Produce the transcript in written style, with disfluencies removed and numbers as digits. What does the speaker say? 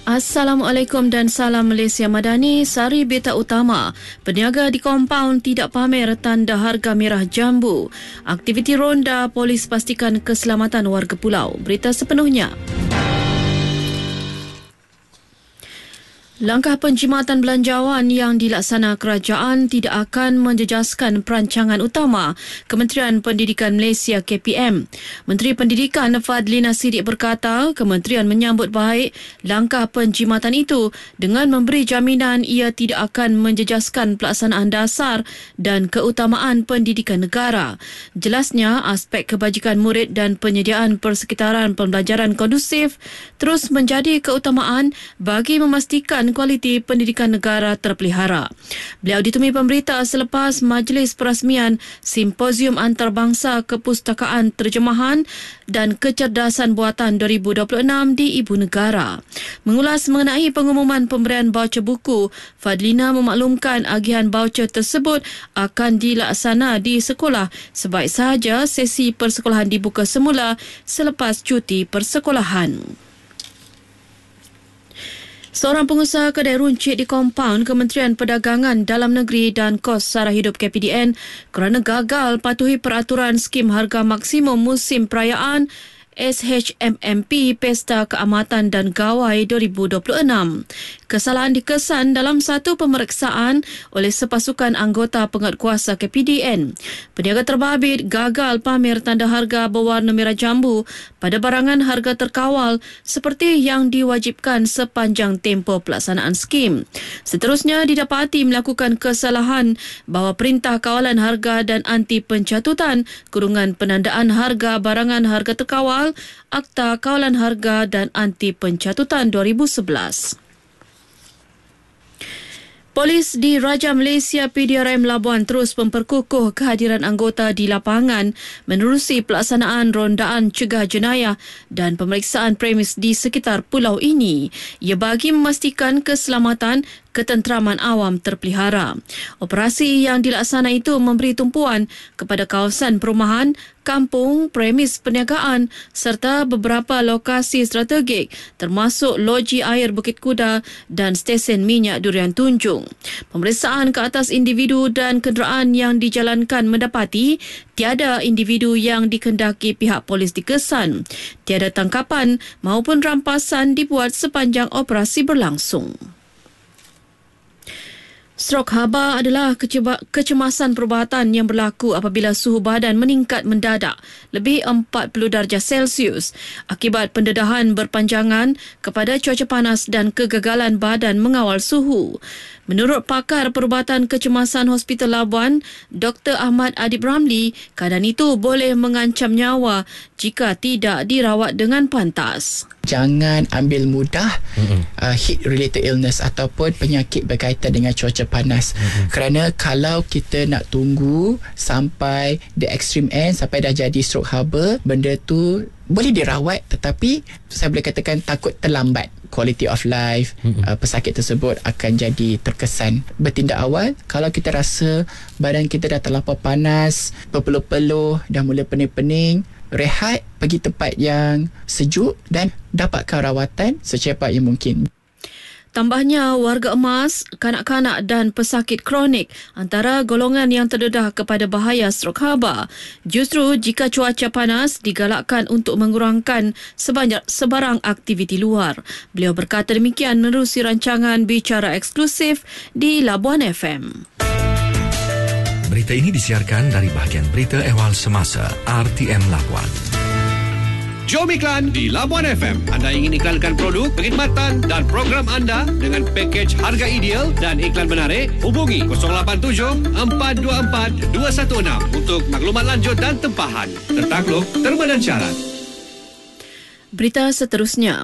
Assalamualaikum dan salam Malaysia Madani. Sari berita utama. Peniaga di kompaun tidak pamer tanda harga merah jambu. Aktiviti ronda polis pastikan keselamatan warga pulau. Berita sepenuhnya. Langkah penjimatan belanjawan yang dilaksana kerajaan tidak akan menjejaskan perancangan utama Kementerian Pendidikan Malaysia KPM. Menteri Pendidikan Fadlina Siddiq berkata kementerian menyambut baik langkah penjimatan itu dengan memberi jaminan ia tidak akan menjejaskan pelaksanaan dasar dan keutamaan pendidikan negara. Jelasnya, aspek kebajikan murid dan penyediaan persekitaran pembelajaran kondusif terus menjadi keutamaan bagi memastikan kualiti pendidikan negara terpelihara. Beliau ditemui pemberita selepas majlis perasmian Simposium Antarabangsa Kepustakaan Terjemahan dan Kecerdasan Buatan 2026 di Ibu Negara. Mengulas mengenai pengumuman pemberian baucer buku, Fadlina memaklumkan agihan baucer tersebut akan dilaksana di sekolah sebaik sahaja sesi persekolahan dibuka semula selepas cuti persekolahan. Seorang pengusaha kedai runcit di kompaun Kementerian Perdagangan Dalam Negeri dan Kos Sara Hidup KPDN kerana gagal patuhi peraturan skim harga maksimum musim perayaan SHMMP Pesta Keamatan dan Gawai 2026. Kesalahan dikesan dalam satu pemeriksaan oleh sepasukan anggota penguatkuasa KPDN. Peniaga terbabit gagal pamer tanda harga berwarna merah jambu pada barangan harga terkawal seperti yang diwajibkan sepanjang tempoh pelaksanaan skim. Seterusnya didapati melakukan kesalahan bahawa Perintah Kawalan Harga dan Anti Pencatutan kurungan penandaan harga barangan harga terkawal Akta Kawalan Harga dan Anti Pencatutan 2011. Polis di Raja Malaysia PDRM Labuan terus memperkukuh kehadiran anggota di lapangan menerusi pelaksanaan rondaan cegah jenayah dan pemeriksaan premis di sekitar pulau ini. Ia bagi memastikan keselamatan ketenteraman awam terpelihara. Operasi yang dilaksana itu memberi tumpuan kepada kawasan perumahan, kampung, premis perniagaan serta beberapa lokasi strategik termasuk loji air Bukit Kuda dan stesen minyak Durian Tunjung. Pemeriksaan ke atas individu dan kenderaan yang dijalankan mendapati tiada individu yang dikendaki pihak polis dikesan. Tiada tangkapan maupun rampasan dibuat sepanjang operasi berlangsung. Strok haba adalah kecemasan perubatan yang berlaku apabila suhu badan meningkat mendadak lebih 40 darjah Celsius akibat pendedahan berpanjangan kepada cuaca panas dan kegagalan badan mengawal suhu. Menurut pakar perubatan kecemasan Hospital Labuan, Dr. Ahmad Adib Ramli, keadaan itu boleh mengancam nyawa jika tidak dirawat dengan pantas. Jangan ambil mudah heat-related illness ataupun penyakit berkaitan dengan cuaca panas. Kerana kalau kita nak tunggu sampai the extreme end, sampai dah jadi stroke haba, benda tu boleh dirawat tetapi saya boleh katakan takut terlambat. Quality of life pesakit tersebut akan jadi terkesan. Bertindak awal, kalau kita rasa badan kita dah terlampau panas, berpeluh-peluh, dah mula pening-pening, rehat, pergi tempat yang sejuk dan dapatkan rawatan secepat yang mungkin. Tambahnya, warga emas, kanak-kanak dan pesakit kronik antara golongan yang terdedah kepada bahaya strok haba. Justru jika cuaca panas digalakkan untuk mengurangkan sebarang aktiviti luar. Beliau berkata demikian menerusi rancangan Bicara Eksklusif di Labuan FM. Berita ini disiarkan dari bahagian Berita Ehwal Semasa RTM Labuan. Jom iklan di Labuan FM. Anda ingin iklankan produk, perkhidmatan dan program anda dengan pakej harga ideal dan iklan menarik? Hubungi 087 424 216 untuk maklumat lanjut dan tempahan. Tertakluk, terma dan syarat. Berita seterusnya.